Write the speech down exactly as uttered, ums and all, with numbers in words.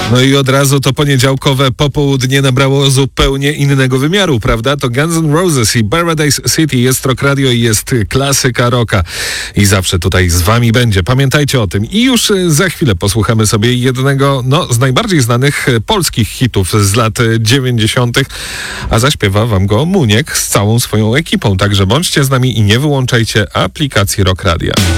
No i od razu to poniedziałkowe popołudnie nabrało zupełnie innego wymiaru, prawda? To Guns N' Roses i Paradise City, jest Rock Radio i jest klasyka rocka. I zawsze tutaj z wami będzie. Pamiętajcie o tym. I już za chwilę posłuchamy sobie jednego no, z najbardziej znanych polskich hitów z lat dziewięćdziesiątych. A zaśpiewa wam go Muniek z całą swoją ekipą. Także bądźcie z nami i nie wyłączajcie aplikacji Rock Radia.